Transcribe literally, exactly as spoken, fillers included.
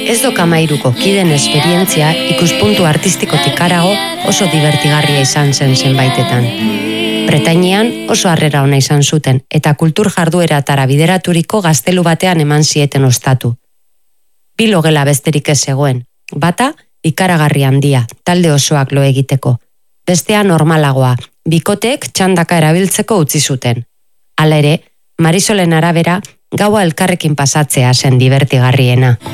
Ez doka mairuko kiden esperientzia ikuspuntu artistikotik harago oso divertigarria izan zen zenbaitetan. Bretainean oso harrera ona izan zuten eta kultur jardueratara bideraturiko gaztelu batean eman zieten ostatu. Bi logela besterik ez zegoen, bata ikaragarri handia, talde osoak lo egiteko. Bestea normalagoa, bikoteek txandaka erabiltzeko utzi zuten. Hala ere, Marisolen arabera, gaua elkarrekin pasatzea zen divertigarriena.